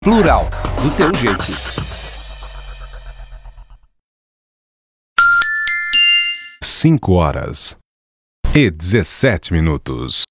Plural, do teu jeito. 5 horas e 17 minutos.